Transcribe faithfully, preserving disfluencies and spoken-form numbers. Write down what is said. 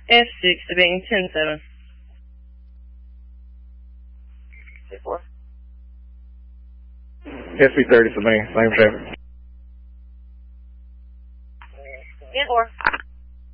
F six to being ten seven. ten four. S B thirty to me, same traffic. ten four.